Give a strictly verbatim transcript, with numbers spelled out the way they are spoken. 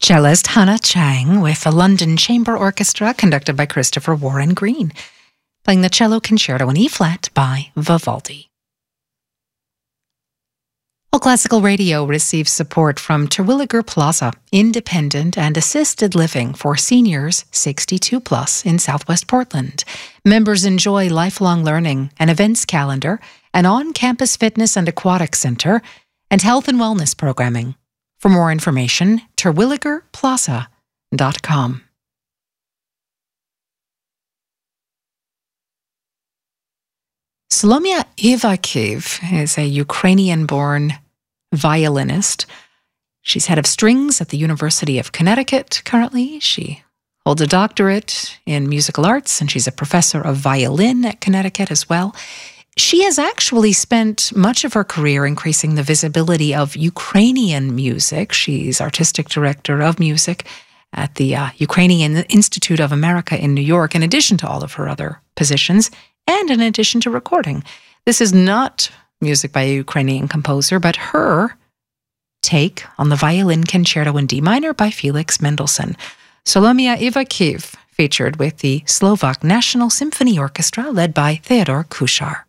Cellist Hannah Chang with the London Chamber Orchestra conducted by Christopher Warren Green, playing the cello concerto in E-flat by Vivaldi. All Classical Radio receives support from Terwilliger Plaza, independent and assisted living for seniors sixty-two plus in Southwest Portland. Members enjoy lifelong learning, an events calendar, an on-campus fitness and aquatic center, and health and wellness programming. For more information, terwilliger plaza dot com. Solomia Ivakhiv is a Ukrainian-born violinist. She's head of strings at the University of Connecticut currently. She holds a doctorate in musical arts, and she's a professor of violin at Connecticut as well. She has actually spent much of her career increasing the visibility of Ukrainian music. She's artistic director of music at the uh, Ukrainian Institute of America in New York, in addition to all of her other positions, and in addition to recording. This is not music by a Ukrainian composer, but her take on the violin concerto in D minor by Felix Mendelssohn. Solomia Ivakhiv, featured with the Slovak National Symphony Orchestra led by Theodor Kuchar.